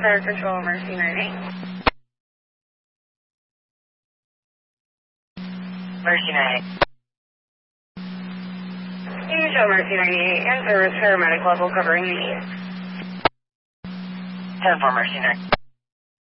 Fire Control, Mercy 98. Mercy 98. Angel Mercy 98, and service paramedic level covering the east. 10-4 Mercy 98.